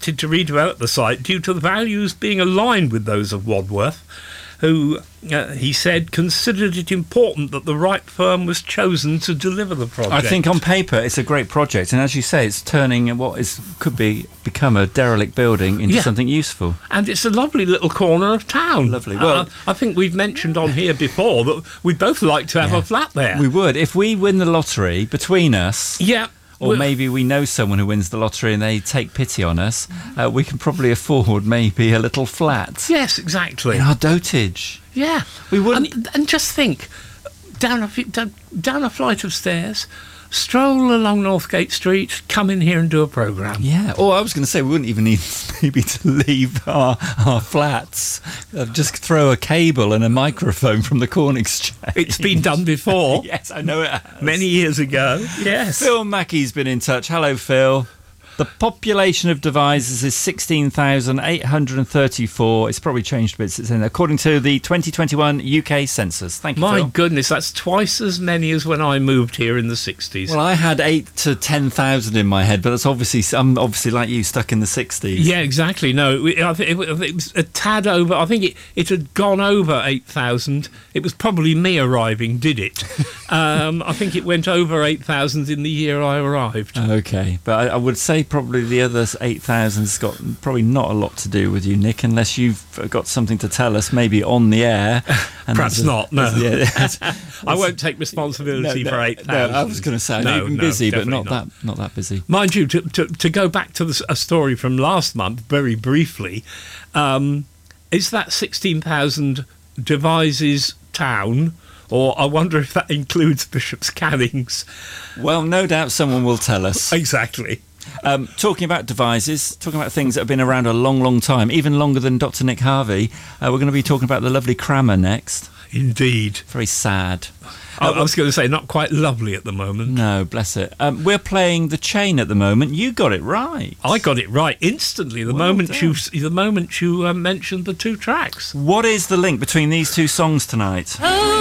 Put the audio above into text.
elected to redevelop the site due to the values being aligned with those of Wadworth, who, he said, considered it important that the right firm was chosen to deliver the project. I think on paper it's a great project, and as you say, it's turning what could become a derelict building into something useful. And it's a lovely little corner of town. Lovely. Well, I think we've mentioned on here before that we'd both like to have a flat there. We would. If we win the lottery between us... Yeah. Or maybe we know someone who wins the lottery and they take pity on us, we can probably afford maybe a little flat. Yes, exactly. In our dotage. Yeah. We wouldn't... And just think, down a flight of stairs, stroll along Northgate Street, come in here and do a programme. Yeah. Or I was going to say, we wouldn't even need maybe to leave our flats. Just throw a cable and a microphone from the Corn Exchange. It's been done before. Yes, I know it has. Many years ago. Yes. Phil Mackey's been in touch. Hello, Phil. The population of Devizes is 16,834. It's probably changed a bit since then, according to the 2021 UK census. Thank you, My Phil. goodness, that's twice as many as when I moved here in the 60s. Well, I had 8,000 to 10,000 in my head, but that's I'm obviously like you, stuck in the 60s. Yeah, exactly. No, I think it was a tad over. I think it had gone over 8,000. It was probably me arriving, did it? I think it went over 8,000 in the year I arrived. Okay, but I would say probably the other 8,000's got probably not a lot to do with you, Nick, unless you've got something to tell us, maybe on the air. And Perhaps not, no. I won't take responsibility for 8,000. No, I was going to say, you've been busy, but not that busy. Mind you, to go back to a story from last month, very briefly, is that 16,000 Devizes town, or I wonder if that includes Bishop's Cannings? Well, no doubt someone will tell us. Exactly. Talking about Devizes, talking about things that have been around a long, long time, even longer than Dr. Nick Harvey, we're going to be talking about the lovely Crammer next. Indeed. Very sad. I was going to say, not quite lovely at the moment. No, bless it. We're playing The Chain at the moment. You got it right. I got it right instantly the moment you mentioned the two tracks. What is the link between these two songs tonight?